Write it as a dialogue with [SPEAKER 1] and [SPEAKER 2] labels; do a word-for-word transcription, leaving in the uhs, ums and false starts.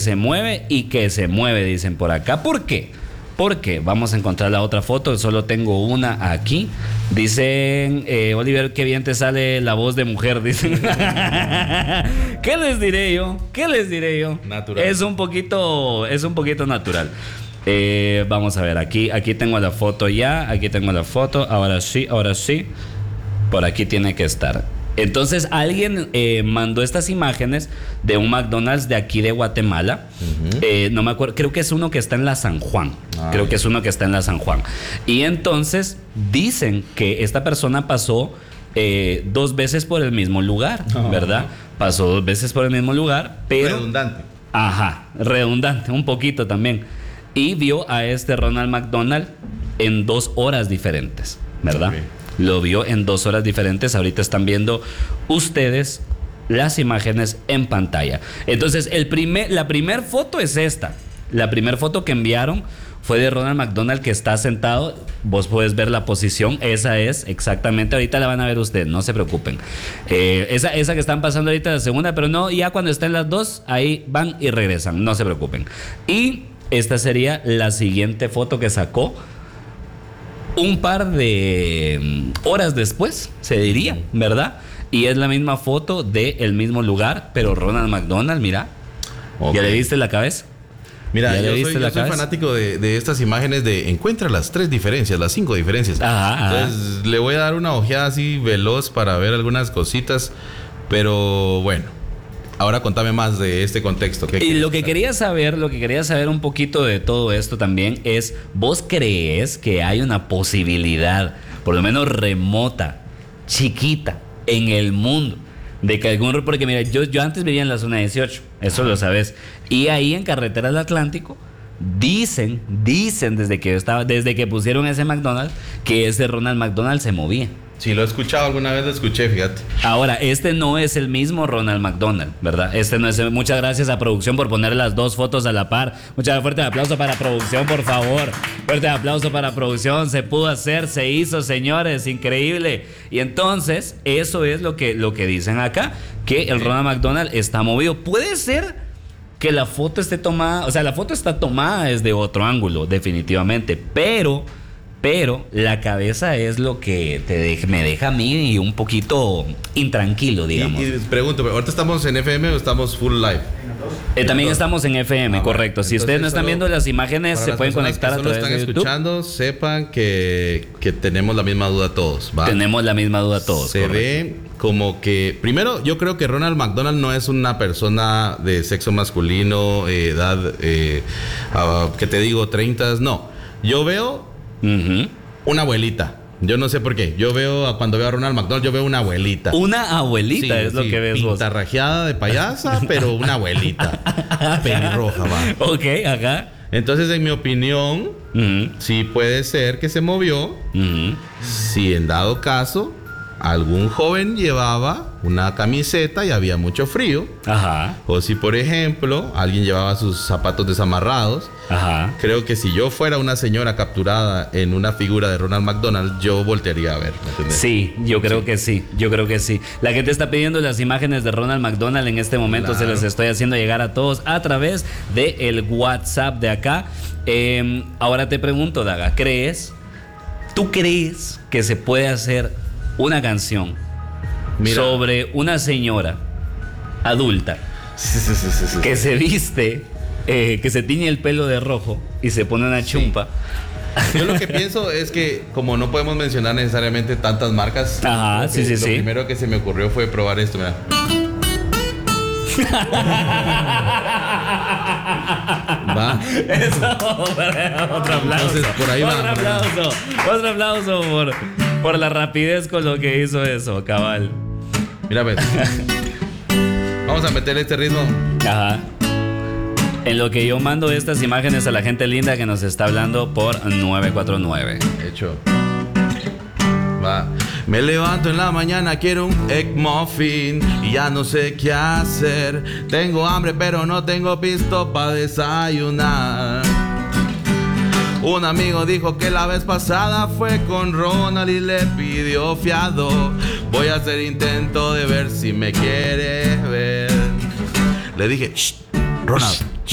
[SPEAKER 1] se mueve y que se mueve, dicen por acá. ¿Por qué? Porque vamos a encontrar la otra foto, solo tengo una aquí. Dicen, eh, Oliver, qué bien te sale la voz de mujer, dicen. ¿Qué les diré yo? ¿Qué les diré yo?
[SPEAKER 2] Natural.
[SPEAKER 1] Es un poquito, es un poquito natural. Eh, vamos a ver, aquí, aquí tengo la foto ya, aquí tengo la foto, ahora sí, ahora sí. Por aquí tiene que estar. Entonces alguien eh, mandó estas imágenes de un McDonald's de aquí de Guatemala. Uh-huh. eh, no me acuerdo, creo que es uno que está en la San Juan. Ay. Creo que es uno que está en la San Juan. Y entonces dicen que esta persona pasó eh, dos veces por el mismo lugar, uh-huh. ¿verdad? Pasó dos veces por el mismo lugar, pero...
[SPEAKER 2] Redundante.
[SPEAKER 1] Ajá, redundante, un poquito también. Y vio a este Ronald McDonald en dos horas diferentes, ¿verdad? Okay. Lo vio en dos horas diferentes. Ahorita están viendo ustedes las imágenes en pantalla. Entonces, el primer, la primera foto es esta. La primera foto que enviaron fue de Ronald McDonald, que está sentado. Vos podés ver la posición. Esa es exactamente. Ahorita la van a ver ustedes, no se preocupen. Eh, esa, esa que están pasando ahorita es la segunda, pero no, ya cuando estén las dos, ahí van y regresan. No se preocupen. Y esta sería la siguiente foto que sacó. Un par de horas después, se diría, ¿verdad? Y es la misma foto del mismo lugar, pero Ronald McDonald, mira. Okay. ¿Ya le viste la cabeza?
[SPEAKER 2] Mira, yo soy, yo soy fanático de, de estas imágenes de encuentra las tres diferencias, las cinco diferencias. Ajá, Entonces ajá. le voy a dar una ojeada así veloz para ver algunas cositas, pero bueno. Ahora contame más de este contexto.
[SPEAKER 1] Y lo que saber? quería saber, lo que quería saber un poquito de todo esto también es, ¿vos crees que hay una posibilidad, por lo menos remota, chiquita, en el mundo, de que algún... Porque mira, yo, yo antes vivía en la zona dieciocho, eso Ajá. lo sabes, y ahí en Carretera del Atlántico, dicen, dicen desde que yo estaba, desde que pusieron ese McDonald's, que ese Ronald McDonald se movía.
[SPEAKER 2] Sí, lo he escuchado, alguna vez lo escuché, fíjate.
[SPEAKER 1] Ahora, este no es el mismo Ronald McDonald, ¿verdad? Este no es. Muchas gracias a producción por poner las dos fotos a la par. Muchas fuerte aplauso para producción, por favor. Fuerte aplauso para producción. Se pudo hacer, se hizo, señores, increíble. Y entonces, eso es lo que, lo que dicen acá, que el sí. Ronald McDonald está movido. Puede ser que la foto esté tomada, o sea, la foto está tomada desde otro ángulo, definitivamente, pero... Pero la cabeza es lo que te de, me deja a mí un poquito intranquilo, digamos.
[SPEAKER 2] Y, y pregunto, ¿ahorita estamos en F M o estamos full live?
[SPEAKER 1] Eh, también estamos en F M, ah, correcto. Si ustedes no están viendo las imágenes, se pueden conectar a través de YouTube.
[SPEAKER 2] Están escuchando, sepan que, que tenemos la misma duda todos, ¿va?
[SPEAKER 1] Tenemos la misma duda todos.
[SPEAKER 2] Se correcto. ve como que... Primero, yo creo que Ronald McDonald no es una persona de sexo masculino, eh, edad, eh, uh, que te digo, treinta, no. Yo veo... Uh-huh. Una abuelita. Yo no sé por qué. Yo veo, cuando veo a Ronald McDonald, yo veo una abuelita.
[SPEAKER 1] Una abuelita sí, es sí, lo que ves vos.
[SPEAKER 2] Pintarrajeada de payasa, pero una abuelita. Pelirroja, va.
[SPEAKER 1] Ok, acá.
[SPEAKER 2] Entonces, en mi opinión, uh-huh. sí puede ser que se movió. Uh-huh. Si en dado caso, algún joven llevaba una camiseta y había mucho frío. Ajá. O si, por ejemplo, alguien llevaba sus zapatos desamarrados. Ajá. Creo que si yo fuera una señora capturada en una figura de Ronald McDonald, yo voltearía a ver, ¿me entiendes?
[SPEAKER 1] Sí, yo creo sí. que sí, yo creo que sí. La gente está pidiendo las imágenes de Ronald McDonald en este momento, claro. Se las estoy haciendo llegar a todos a través del WhatsApp de acá. Eh, ahora te pregunto, Daga, ¿crees, tú crees que se puede hacer una canción Mira. sobre una señora adulta sí, sí, sí, sí, sí. que se viste, eh, que se tiñe el pelo de rojo y se pone una chumpa?
[SPEAKER 2] Sí. Yo lo que pienso es que como no podemos mencionar necesariamente tantas marcas,
[SPEAKER 1] Ajá, sí, sí,
[SPEAKER 2] lo
[SPEAKER 1] sí.
[SPEAKER 2] primero que se me ocurrió fue probar esto, mira. Va.
[SPEAKER 1] Eso, otro aplauso.
[SPEAKER 2] Entonces, por ahí
[SPEAKER 1] otro
[SPEAKER 2] va,
[SPEAKER 1] aplauso, otro aplauso por, por la rapidez con lo que hizo eso, cabal.
[SPEAKER 2] Mira, ves. Vamos a meterle este ritmo.
[SPEAKER 1] Ajá. En lo que yo mando estas imágenes a la gente linda que nos está hablando por nueve cuatro nueve.
[SPEAKER 2] Hecho. Va. Me levanto en la mañana, quiero un egg muffin y ya no sé qué hacer. Tengo hambre pero no tengo pisto para desayunar. Un amigo dijo que la vez pasada fue con Ronald y le pidió fiado. Voy a hacer intento de ver si me quiere ver. Le dije, shh, Ronald,